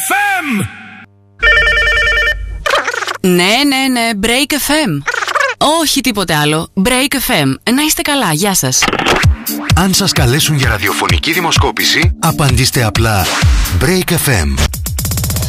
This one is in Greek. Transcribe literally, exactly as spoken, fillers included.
εφ εμ! Ναι, ναι, ναι, Break εφ εμ. Όχι τίποτε άλλο. Break εφ εμ. Να είστε καλά, γεια σας. Αν σας καλέσουν για ραδιοφωνική δημοσκόπηση, απαντήστε απλά Break εφ εμ.